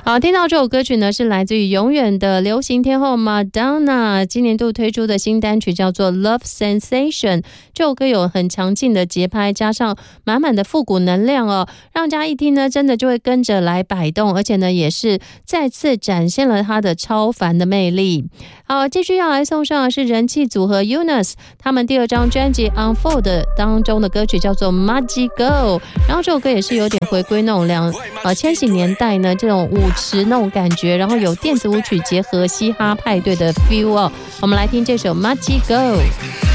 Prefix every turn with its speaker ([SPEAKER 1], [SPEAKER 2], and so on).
[SPEAKER 1] 好，听到这首歌曲呢，是来自于永远的流行天后 Madonna 今年度推出的新单曲，叫做 Love Sensation。 这首歌有很强劲的节拍，加上满满的复古能量哦，让人家一听呢，真的就会跟着来摆动，而且呢，也是再次展现了他的超凡的魅力。好，继续要来送上的是人气组合 Eunice 他们第2张专辑 Unfold 当中的歌曲叫做 Magic Girl。 然后这首歌也是有点回归那种千禧年代呢这种舞池那种感觉，然后有电子舞曲结合嘻哈派对的 feel 哦。我们来听这首 Magic Girl。